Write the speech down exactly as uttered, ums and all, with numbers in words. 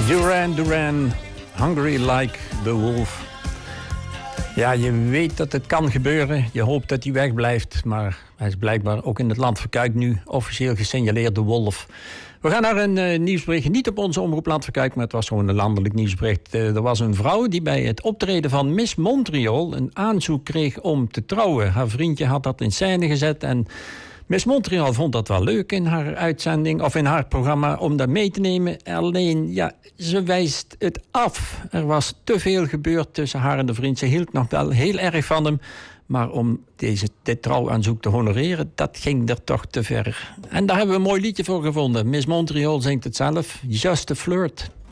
Duran Duran, Hungry Like the Wolf. Ja, je weet dat het kan gebeuren. Je hoopt dat hij wegblijft. Maar hij is blijkbaar ook in het land Verkuik nu officieel gesignaleerd de wolf. We gaan naar een uh, nieuwsbericht. Niet op onze omroep Land Verkuik, maar het was gewoon een landelijk nieuwsbericht. Uh, er was een vrouw die bij het optreden van Miss Montreal een aanzoek kreeg om te trouwen. Haar vriendje had dat in scène gezet en Miss Montreal vond dat wel leuk in haar uitzending of in haar programma om dat mee te nemen. Alleen, ja, ze wijst het af. Er was te veel gebeurd tussen haar en de vriend. Ze hield nog wel heel erg van hem. Maar om deze, dit trouwaanzoek te honoreren, dat ging er toch te ver. En daar hebben we een mooi liedje voor gevonden. Miss Montreal zingt het zelf. Just a Flirt.